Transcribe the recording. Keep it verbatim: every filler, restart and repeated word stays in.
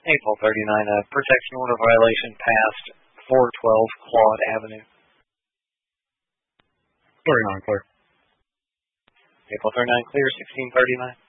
April thirty-nine, a protection order violation passed, four twelve Claude Avenue. thirty-nine, clear. April thirty-nine, clear, sixteen thirty-nine.